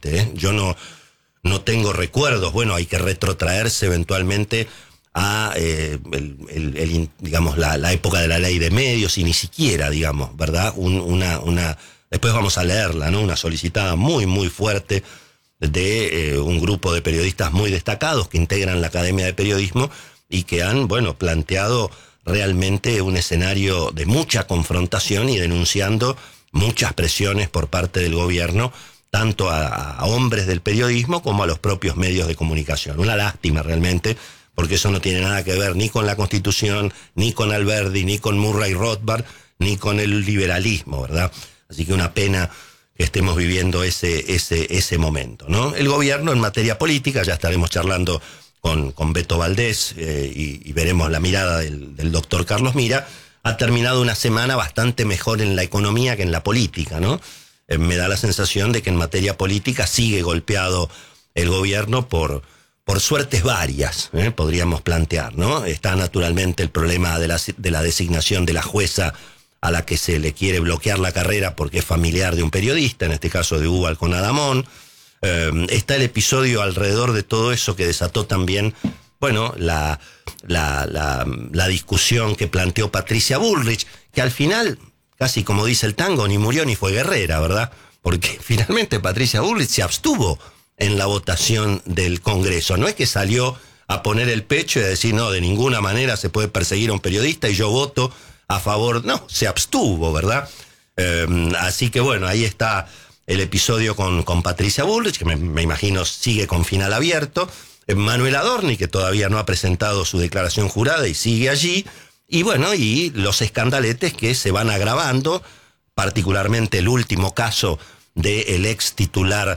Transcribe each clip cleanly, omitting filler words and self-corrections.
realmente, ¿eh? Yo no tengo recuerdos. Bueno, hay que retrotraerse eventualmente a digamos, la época de la ley de medios, y ni siquiera, digamos, ¿verdad? Después vamos a leerla, ¿no? Una solicitada muy, muy fuerte de un grupo de periodistas muy destacados que integran la Academia de Periodismo y que han, bueno, planteado realmente un escenario de mucha confrontación y denunciando muchas presiones por parte del gobierno, tanto a hombres del periodismo como a los propios medios de comunicación. Una lástima realmente, porque eso no tiene nada que ver ni con la Constitución, ni con Alberdi, ni con Murray Rothbard, ni con el liberalismo, ¿verdad? Así que una pena que estemos viviendo ese momento, ¿no? El gobierno en materia política, ya estaremos charlando con Beto Valdés y veremos la mirada del doctor Carlos Mira, ha terminado una semana bastante mejor en la economía que en la política, ¿no? Me da la sensación de que en materia política sigue golpeado el gobierno por suertes varias, podríamos plantear, ¿no? Está naturalmente el problema de la designación de la jueza a la que se le quiere bloquear la carrera porque es familiar de un periodista, en este caso de Hugo Alcón Adamón. Está el episodio alrededor de todo eso que desató también, bueno, la discusión que planteó Patricia Bullrich, que al final, casi como dice el tango, ni murió ni fue guerrera, ¿verdad? Porque finalmente Patricia Bullrich se abstuvo en la votación del Congreso. No es que salió a poner el pecho y a decir, no, de ninguna manera se puede perseguir a un periodista y yo voto a favor. No, se abstuvo, ¿verdad? Así que bueno, ahí está el episodio con Patricia Bullrich, que me imagino sigue con final abierto. Manuel Adorni, que todavía no ha presentado su declaración jurada y sigue allí. Y bueno, y los escandaletes que se van agravando, particularmente el último caso del ex titular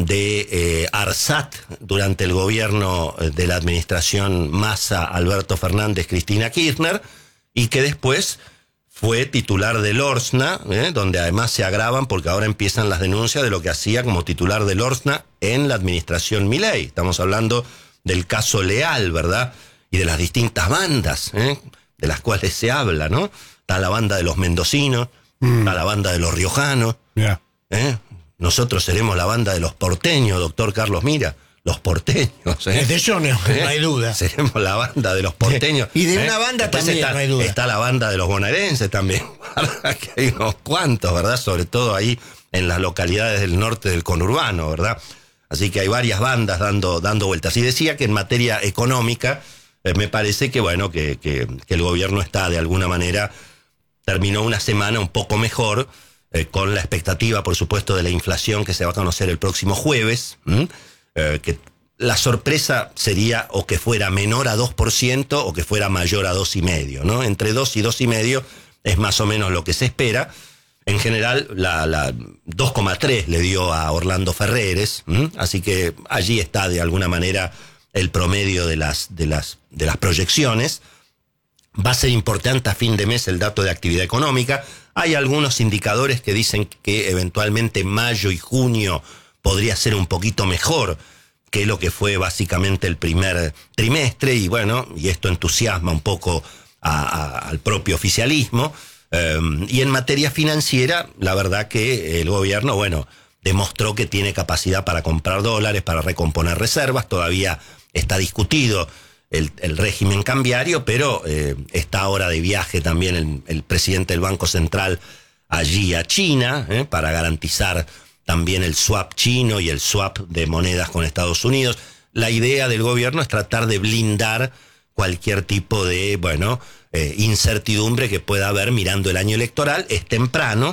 de ARSAT durante el gobierno de la administración Massa, Alberto Fernández, Cristina Kirchner, y que después fue titular del Orsna, donde además se agravan porque ahora empiezan las denuncias de lo que hacía como titular del Orsna en la administración Milei. Estamos hablando del caso Leal, ¿verdad? Y de las distintas bandas, de las cuales se habla, ¿no? Está la banda de los mendocinos, está la banda de los riojanos. Yeah. Nosotros seremos la banda de los porteños, doctor Carlos Mira. Los porteños, De eso no hay duda. Seremos la banda de los porteños. Y de una banda después también, no hay duda. Está la banda de los bonaerenses también. Que hay unos cuantos, ¿verdad? Sobre todo ahí en las localidades del norte del conurbano, ¿verdad? Así que hay varias bandas dando vueltas. Y decía que en materia económica, me parece que, bueno, que el gobierno está de alguna manera, terminó una semana un poco mejor, con la expectativa, por supuesto, de la inflación que se va a conocer el próximo jueves, que la sorpresa sería o que fuera menor a 2% o que fuera mayor a 2,5%, ¿no? Entre 2 y 2,5% es más o menos lo que se espera. En general, la 2,3 le dio a Orlando Ferreres, así que allí está de alguna manera el promedio de las proyecciones. Va a ser importante a fin de mes el dato de actividad económica. Hay algunos indicadores que dicen que eventualmente mayo y junio podría ser un poquito mejor que lo que fue básicamente el primer trimestre, y bueno, y esto entusiasma un poco al propio oficialismo. Y en materia financiera, la verdad que el gobierno, bueno, demostró que tiene capacidad para comprar dólares, para recomponer reservas. Todavía está discutido el régimen cambiario, pero está ahora de viaje también el presidente del Banco Central allí a China, para garantizar también el swap chino y el swap de monedas con Estados Unidos. La idea del gobierno es tratar de blindar cualquier tipo de, bueno, incertidumbre que pueda haber mirando el año electoral. Es temprano.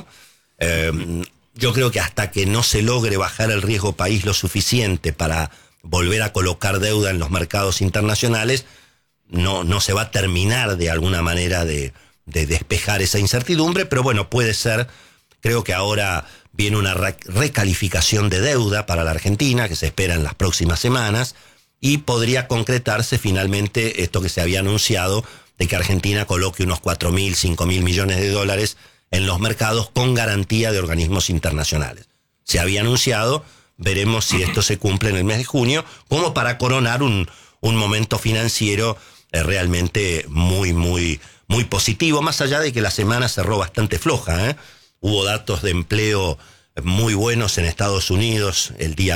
Yo creo que hasta que no se logre bajar el riesgo país lo suficiente para volver a colocar deuda en los mercados internacionales, no se va a terminar de alguna manera de despejar esa incertidumbre, pero bueno, puede ser. Creo que ahora viene una recalificación de deuda para la Argentina que se espera en las próximas semanas, y podría concretarse finalmente esto que se había anunciado de que Argentina coloque unos 4.000, 5.000 millones de dólares en los mercados con garantía de organismos internacionales. Se había anunciado, veremos si esto se cumple en el mes de junio, como para coronar un momento financiero realmente muy, muy, muy positivo, más allá de que la semana cerró bastante floja, Hubo datos de empleo muy buenos en Estados Unidos el día